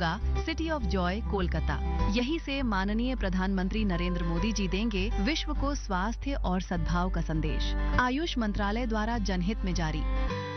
होगा city of Joy Kolkata. यही से माननीय प्रधानमंत्री नरेंद्र मोदी जी देंगे विश्व को स्वास्थ्य और सद्भाव का संदेश। आयुष मंत्रालय द्वारा जनहित में जारी।